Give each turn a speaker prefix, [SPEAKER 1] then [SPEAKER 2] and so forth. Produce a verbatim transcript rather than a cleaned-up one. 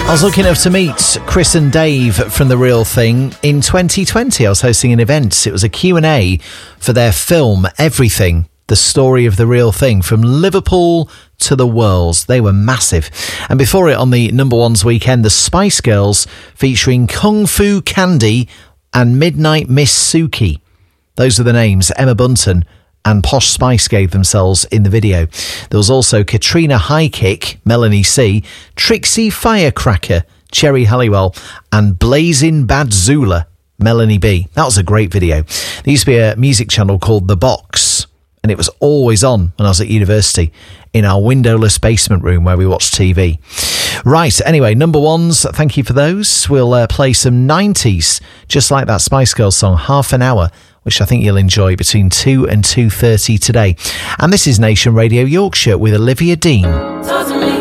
[SPEAKER 1] I was lucky enough to meet Chris and Dave from The Real Thing in twenty twenty. I was hosting an event. It was a Q and A for their film, Everything, the story of The Real Thing, from Liverpool to the world. They were massive. And before it, on the number ones weekend, the Spice Girls featuring Kung Fu Candy and Midnight Miss Suki. Those are the names Emma Bunton and Posh Spice gave themselves in the video. There was also Katrina Highkick, Melanie C, Trixie Firecracker, Cherry Halliwell, and Blazing Bad Zula, Melanie B. That was a great video. There used to be a music channel called The Box, and it was always on when I was at university in our windowless basement room where we watched T V. Right, anyway, number ones, thank you for those. We'll uh, play some nineties, just like that Spice Girls song, Half an Hour, which I think you'll enjoy between two and two thirty today. And this is Nation Radio Yorkshire with Olivia Dean.